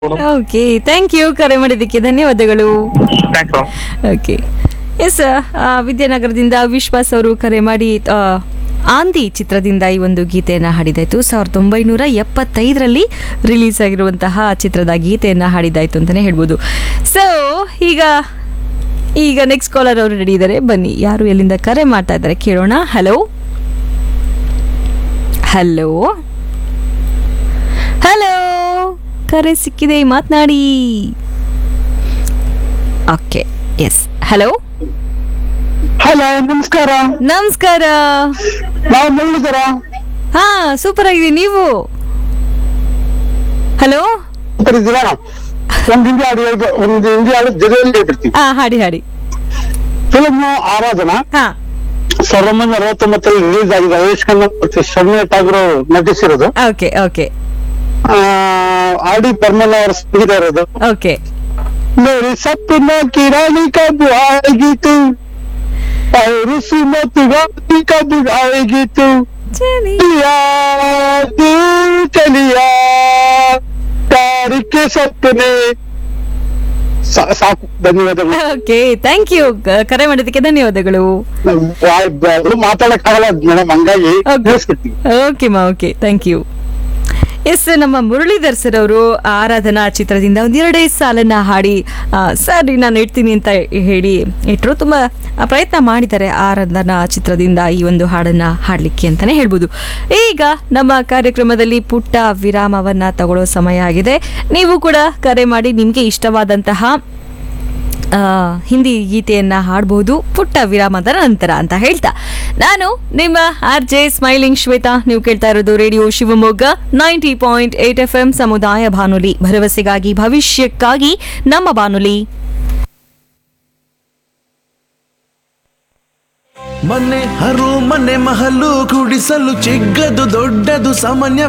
Okay, thank you. ಕರೆ ಮಾಡಿದ್ದಕ್ಕೆ ಧನ್ಯವಾದಗಳು. Thanks ma'am. ಓಕೆ, ಎಸ್, ವಿದ್ಯಾನಗರದಿಂದ ವಿಶ್ವಾಸ್ ಅವರು ಕರೆ ಮಾಡಿ ಆಂದಿ ಚಿತ್ರದಿಂದ ಈ ಒಂದು ಗೀತೆಯನ್ನು ಹಾಡಿದಾಯ್ತು. 1975ರಲ್ಲಿ ರಿಲೀಸ್ ಆಗಿರುವಂತಹ ಚಿತ್ರದ ಗೀತೆಯನ್ನು ಹಾಡಿದಾಯ್ತು ಅಂತಲೇ ಹೇಳ್ಬೋದು. ಸೊ ಈಗ ನೆಕ್ಸ್ಟ್ ಕಾಲರ್ ಅವರು ರೆಡಿ ಇದ್ದಾರೆ. ಬನ್ನಿ, ಯಾರು ಎಲ್ಲಿಂದ ಕರೆ ಮಾಡ್ತಾ ಇದ್ದಾರೆ ಕೇಳೋಣ. ಹಲೋ ಹಲೋ ಹಲೋ, ಕರೆ ಸಿಕ್ಕಿದೆ, ಮಾತನಾಡಿ. ಓಕೆ, ಎಸ್, ಹಲೋ ಹಲೋ, ನಮಸ್ಕಾರ. ನಮಸ್ಕಾರ. ನಾವು ಮುರಳೀಧರ. ಹಾ, ಸೂಪರ್ ಆಗಿದೆ. ನೀವು? ಹಲೋ, ಇದ್ದೀರಾ? ಒಂದು ಹಿಂದಿ ಹಾಡು ಜೊತೆಯಲ್ಲಿ ಹೇಳ್ಬಿಡ್ತೀವಿ. ಹಾ, ಹಾಡಿ ಹಾಡಿ. ಫಿಲ್ಮ್ ಆರಾಧನಾ ಹಾ 1969ರಲ್ಲಿ ರಿಲೀಸ್ ಆಗಿದೆ. ಆಯುಷ್ ಖನ್ನಾ ಮತ್ತು Sharmila Thakur ನಟಿಸಿರೋದು. Okay okay R D Burman ಅವರ ಸಂಗೀತ ಇರೋದು. ಓಕೆ. ಮೇರಿ ಸಪ್ನ ಕಿರಾಣಿ ಕಬ್ ಆएगी तू और सुमत गाती कब आएगी तू ಚಲಿ. चलिया दूर चलिया प्यार के सपने. ಸಾಕು, ಧನ್ಯವಾದಗಳು. Okay, thank you. ಕರೆ ಮಾಡಿದ್ದಕ್ಕೆ ಧನ್ಯವಾದಗಳು. ಮಾತಾಡಕ್ಕಾಗಲ್ಲ ಮೇಡಮ್, ಹಂಗಾಗಿ Okay. ತಿಳಿಸ್ಕೊಡ್ತೀನಿ. ಓಕೆ ಮಾ, ಓಕೆ, ಥ್ಯಾಂಕ್ ಯು. ಎಸ್, ನಮ್ಮ ಮುರಳೀಧರ್ ಸರ್ ಅವರು ಆರಾಧನಾ ಚಿತ್ರದಿಂದ ಒಂದೆರಡೇ ಸಾಲನ್ನ ಹಾಡಿ ಸರ್ ನಾನು ಇಡ್ತೀನಿ ಅಂತ ಹೇಳಿ ಇಟ್ಟರು. ತುಂಬ ಪ್ರಯತ್ನ ಮಾಡಿದ್ದಾರೆ ಆರಾಧನಾ ಚಿತ್ರದಿಂದ ಈ ಒಂದು ಹಾಡನ್ನ ಹಾಡಲಿಕ್ಕೆ ಅಂತಲೇ ಹೇಳ್ಬೋದು. ಈಗ ನಮ್ಮ ಕಾರ್ಯಕ್ರಮದಲ್ಲಿ ಪುಟ್ಟ ವಿರಾಮವನ್ನ ತಗೊಳ್ಳೋ ಸಮಯ ಆಗಿದೆ. ನೀವು ಕೂಡ ಕರೆ ಮಾಡಿ ನಿಮಗೆ ಇಷ್ಟವಾದಂತಹ ಹಿಂದಿ ಗೀತೆಯನ್ನ ಹಾಡಬಹುದು ಪುಟ್ಟ ವಿರಾಮದ ನಂತರ ಅಂತ ಹೇಳ್ತಾ, ನಾನು ನಿಮ್ಮ RJ ಸ್ಮೈಲಿಂಗ್ ಶ್ವೇತಾ. ನೀವು ಕೇಳ್ತಾ ಇರೋದು ರೇಡಿಯೋ ಶಿವಮೊಗ್ಗ 90.8 FM ಸಮುದಾಯ ಬಾನುಲಿ, ಭರವಸೆಗಾಗಿ ಭವಿಷ್ಯಕ್ಕಾಗಿ ನಮ್ಮ ಬಾನುಲಿ. ಮನೆ ಹರು ಮನೆ ಮಹಲು ಕುಡಿಸಲು ಚಿಕ್ಕದು ದೊಡ್ಡದು ಸಾಮಾನ್ಯ